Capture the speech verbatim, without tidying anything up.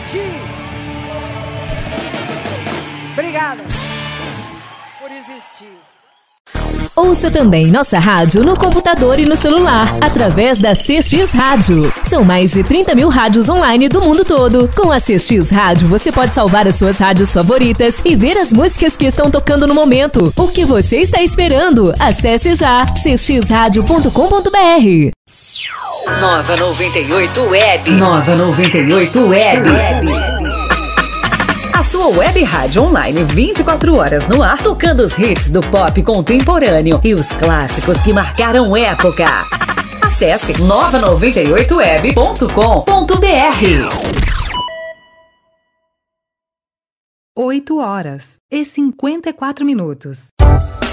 Ti. Obrigada por existir. Ouça também nossa rádio no computador e no celular, através da C X Rádio. São mais de trinta mil rádios online do mundo todo. Com a C X Rádio, você pode salvar as suas rádios favoritas e ver as músicas que estão tocando no momento. O que você está esperando? Acesse já c x rádio ponto com ponto b r. Nova noventa e oito Web. Nova noventa e oito Web. A sua web rádio online vinte e quatro horas no ar, tocando os hits do pop contemporâneo e os clássicos que marcaram época. Acesse nova noventa e oito web ponto com ponto b r. oito horas e cinquenta e quatro minutos.